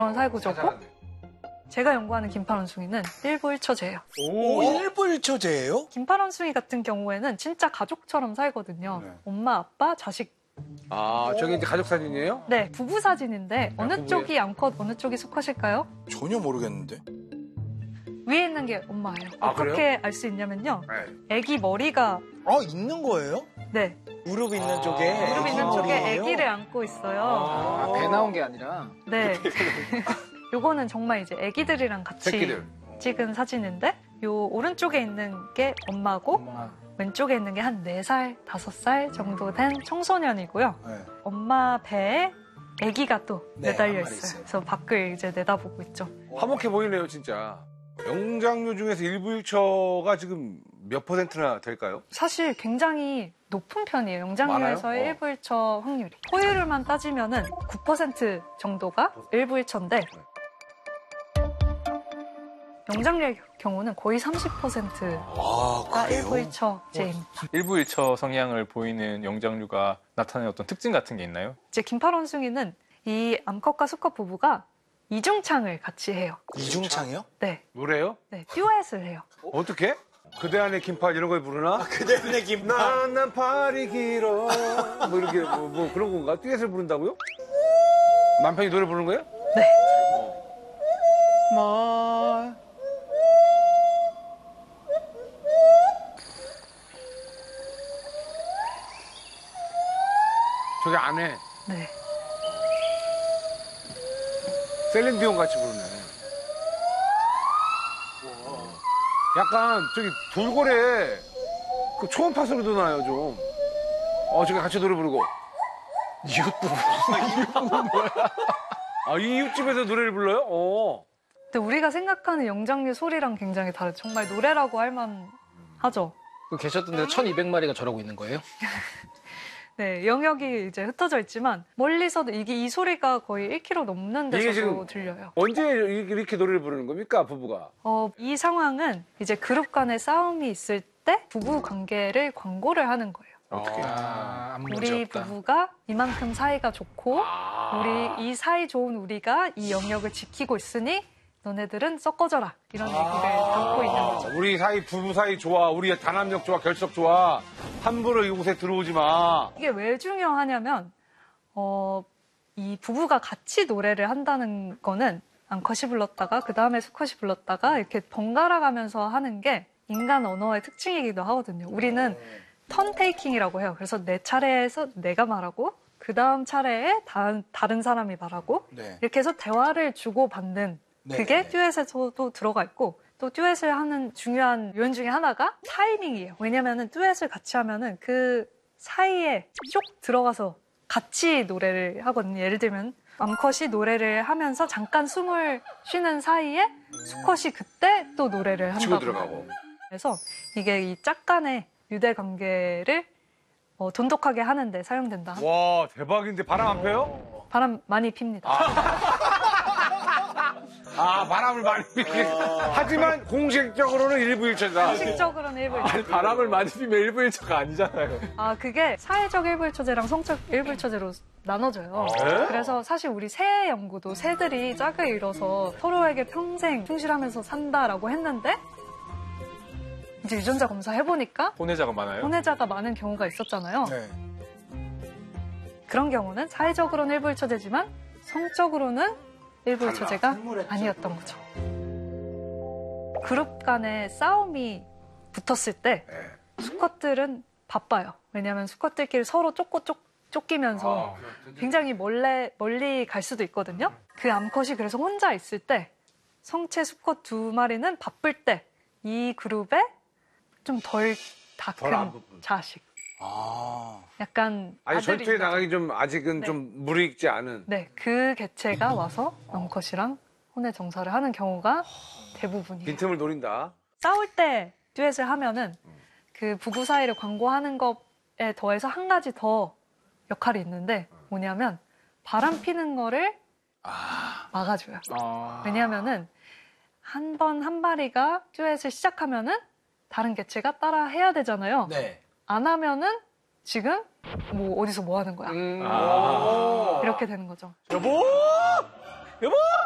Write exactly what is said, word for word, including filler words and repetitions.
그런 살구조고 제가 연구하는 긴팔원숭이는 일부일처제예요. 오, 일부일처제예요? 긴팔원숭이 같은 경우에는 진짜 가족처럼 살거든요. 네. 엄마, 아빠, 자식. 아, 저게 이제 가족 사진이에요? 네, 부부 사진인데 아, 어느 부부예요? 쪽이 암컷, 어느 쪽이 수컷일까요? 전혀 모르겠는데. 위에 있는 게 엄마예요. 아, 어떻게 알 수 있냐면요. 네. 아기 머리가 아, 있는 거예요? 네, 무릎 있는 쪽에. 무릎 있는 아기 쪽에 머리예요? 아기를 안고 있어요. 아, 배 나온 게 아니라. 네. 요거는 정말 이제 아기들이랑 같이 새끼들. 찍은 사진인데 요 오른쪽에 있는 게 엄마고 엄마. 왼쪽에 있는 게 한 네 살, 다섯 살 정도 된 청소년이고요. 네. 엄마 배에 아기가 또 네, 매달려 한 마리 있어요. 있어요. 그래서 밖을 이제 내다보고 있죠. 화목해 보이네요, 진짜. 영장류 중에서 일부일처가 지금 몇 퍼센트나 될까요? 사실 굉장히 높은 편이에요. 영장류에서의 많아요? 어. 일부일처 확률이. 포유류만 따지면은 구 퍼센트 정도가 일부일처인데 영장류의 경우는 거의 삼십 퍼센트가 아, 그래요? 일부일처제입니다. 일부일처 성향을 보이는 영장류가 나타내는 어떤 특징 같은 게 있나요? 이제 긴팔원숭이는 이 암컷과 수컷 부부가 이중창을 같이 해요. 이중창이요? 네, 노래요? 네, 듀엣을 해요. 어떻게? 그대 안에 긴팔 이런 걸 부르나? 그대 안에 긴팔. 난, 난 팔이 길어. 뭐 이렇게, 뭐, 뭐 그런 건가? 듀엣을 부른다고요? 남편이 노래 부르는 거예요? 네. 말. 저게 안 해. 네. 셀린디온 같이 부르네. 약간 저기 돌고래 그 초음파 소리도 나요 좀. 어 저기 같이 노래 부르고. 이웃 부부. 이웃 부부 뭐야? 아 이웃집에서 노래를 불러요? 어. 근데 우리가 생각하는 영장류 소리랑 굉장히 다르죠. 정말 노래라고 할 만하죠. 그 계셨던데 천이백 마리가 저러고 있는 거예요? 네, 영역이 이제 흩어져 있지만 멀리서도 이게 이 소리가 거의 일 킬로미터 넘는 이게 데서도 지금 들려요. 언제 이렇게 노래를 부르는 겁니까 부부가? 어, 이 상황은 이제 그룹 간의 싸움이 있을 때 부부 관계를 광고를 하는 거예요. 어떻게? 아, 아무 문제 우리 없다. 부부가 이만큼 사이가 좋고 아. 우리 이 사이 좋은 우리가 이 영역을 지키고 있으니 너네들은 섞어져라 이런 얘기를 담고 있는 거죠. 우리 사이 부부 사이 좋아. 우리 단합력 좋아. 결속 좋아. 함부로 이곳에 들어오지 마. 이게 왜 중요하냐면 어, 이 부부가 같이 노래를 한다는 거는 암컷이 불렀다가 그 다음에 수컷이 불렀다가 이렇게 번갈아 가면서 하는 게 인간 언어의 특징이기도 하거든요. 우리는 턴 테이킹이라고 해요. 그래서 내 차례에서 내가 말하고 그 다음 차례에 다른, 다른 사람이 말하고 네. 이렇게 해서 대화를 주고받는 네, 그게 네. 듀엣에서도 들어가 있고 또 듀엣을 하는 중요한 요인 중에 하나가 타이밍이에요. 왜냐면은 듀엣을 같이 하면은 그 사이에 쏙 들어가서 같이 노래를 하거든요. 예를 들면 암컷이 노래를 하면서 잠깐 숨을 쉬는 사이에 수컷이 그때 또 노래를 치고 한다고. 들어가고. 그래서 이게 이 짝간의 유대 관계를 어, 돈독하게 하는데 사용된다. 와 대박인데 바람 안 펴요? 바람 많이 핍니다. 아 바람을 많이 피게. 하지만 공식적으로는 일부일처다. 공식적으로는 일부일처. 바람을 많이 피면 일부일처가 아니잖아요. 아 그게 사회적 일부일처제랑 성적 일부일처제로 나눠져요. 네? 그래서 사실 우리 새 연구도 새들이 짝을 이뤄서 서로에게 평생 충실하면서 산다라고 했는데 이제 유전자 검사 해보니까 혼외자가 많아요? 혼외자가 많은 경우가 있었잖아요. 네. 그런 경우는 사회적으로는 일부일처제지만 성적으로는 일부일처제가 아니었던 거죠. 그룹 간의 싸움이 붙었을 때 수컷들은 바빠요. 왜냐하면 수컷들끼리 서로 쫓고 쫓, 쫓기면서 굉장히 멀리, 멀리 갈 수도 있거든요. 그 암컷이 그래서 혼자 있을 때 성체 수컷 두 마리는 바쁠 때 이 그룹에 좀 덜 다 덜안 큰 바쁜. 자식. 아. 약간 아니 전투에 아들이 나가기 좀 아직은 네. 좀 무리익지 않은. 네, 그 개체가 와서 암컷이랑 혼외 정사를 하는 경우가 대부분이에요. 빈틈을 노린다. 싸울 때 듀엣을 하면은 그 부부 사이를 광고하는 것에 더해서 한 가지 더 역할이 있는데 뭐냐면 바람 피는 거를 막아줘요. 아. 왜냐하면은 한 번 한 마리가 듀엣을 시작하면은 다른 개체가 따라 해야 되잖아요. 네. 안 하면은 지금 뭐 어디서 뭐 하는 거야. 음. 아. 이렇게 되는 거죠. 여보! 여보!